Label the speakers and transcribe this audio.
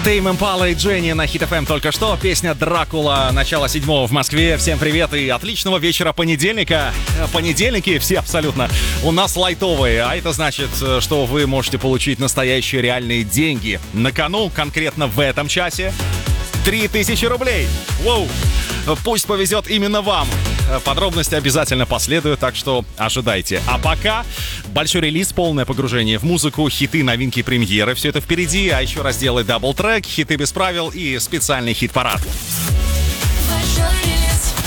Speaker 1: Тейм Импала и Дженни на Hit FM только что. Песня «Дракула». Начало 7 в Москве. Всем привет и отличного вечера понедельника. Понедельники все абсолютно у нас лайтовые. А это значит, что вы можете получить настоящие реальные деньги. На кону конкретно в этом часе 3000 рублей. Воу! Пусть повезет именно вам. Подробности обязательно последуют, так что ожидайте. А пока большой релиз, полное погружение в музыку, хиты, новинки, премьеры. Все это впереди, а еще разделы дабл-трек, хиты без правил и специальный хит-парад.